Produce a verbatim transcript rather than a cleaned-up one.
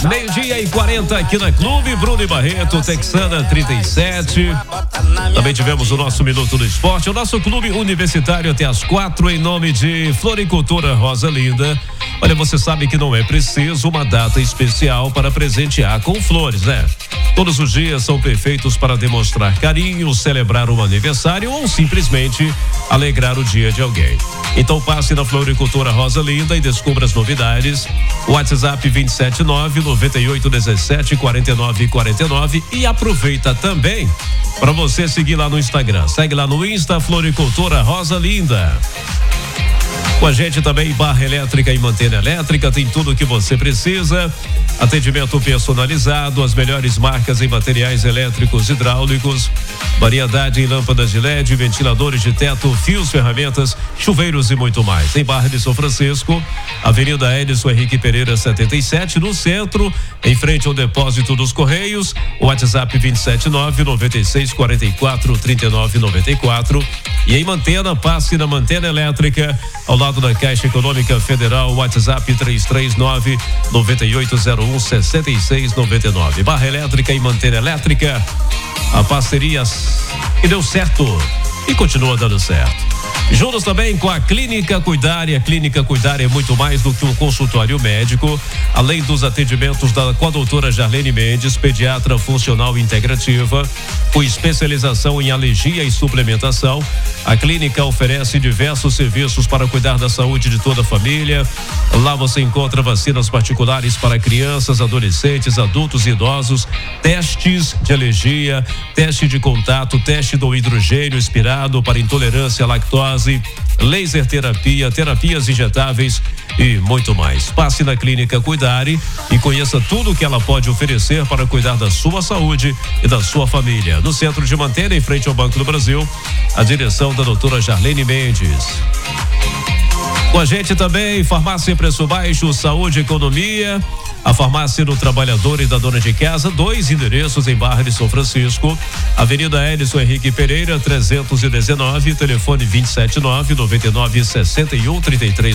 Meio-dia e quarenta aqui na Clube, Bruno e Barreto, Texana trinta e sete. Também tivemos o nosso Minuto do Esporte, o nosso clube universitário até as quatro, em nome de Floricultura Rosa Linda. Olha, você sabe que não é preciso uma data especial para presentear com flores, né? Todos os dias são perfeitos para demonstrar carinho, celebrar um aniversário ou simplesmente alegrar o dia de alguém. Então passe na Floricultura Rosa Linda e descubra as novidades. WhatsApp vinte e sete nove, noventa e oito, dezessete, quarenta e nove, quarenta e nove e aproveita também para você seguir lá no Instagram. Segue lá no Insta Floricultura Rosa Linda. Com a gente também Barra Elétrica e Mantena Elétrica, tem tudo o que você precisa. Atendimento personalizado, as melhores marcas em materiais elétricos e hidráulicos, variedade em lâmpadas de L E D, ventiladores de teto, fios, ferramentas, chuveiros e muito mais. Em Barra de São Francisco, Avenida Edson Henrique Pereira setenta e sete, no centro, em frente ao depósito dos Correios. WhatsApp vinte e sete nove, noventa e seis, quarenta e quatro, trinta e nove, noventa e quatro. E em Mantena, passe na Mantena Elétrica, ao lado da Caixa Econômica Federal. WhatsApp três três nove, noventa e oito zero um, sessenta e seis noventa e nove. Barra Elétrica e Mantena Elétrica, a parceria que deu certo e continua dando certo. Juntos também com a Clínica Cuidar, e a Clínica Cuidar é muito mais do que um consultório médico, além dos atendimentos da, com a doutora Jarlene Mendes, pediatra funcional integrativa, com especialização em alergia e suplementação. A clínica oferece diversos serviços para cuidar da saúde de toda a família. Lá você encontra vacinas particulares para crianças, adolescentes, adultos e idosos, testes de alergia, teste de contato, teste do hidrogênio expirado para intolerância à lactose, laser terapia, terapias injetáveis e muito mais. Passe na Clínica Cuidare e conheça tudo o que ela pode oferecer para cuidar da sua saúde e da sua família. No centro de Mantena, em frente ao Banco do Brasil, a direção da doutora Jarlene Mendes. Com a gente também, Farmácia Preço Baixo, Saúde e Economia. A Farmácia do Trabalhador e da Dona de Casa, dois endereços em Barra de São Francisco. Avenida Edson Henrique Pereira, trezentos e dezenove, telefone vinte e sete nove, noventa e nove, sessenta e um, trinta e três.